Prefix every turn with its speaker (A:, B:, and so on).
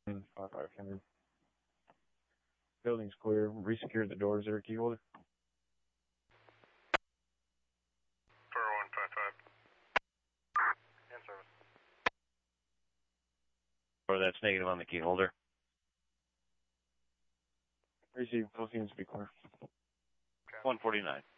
A: 5500. Building's clear. Resecured the doors there, key holder.
B: 4155. In service.
C: Or that's negative on the key holder.
A: Receive, both units be clear.
B: Okay.
C: 149.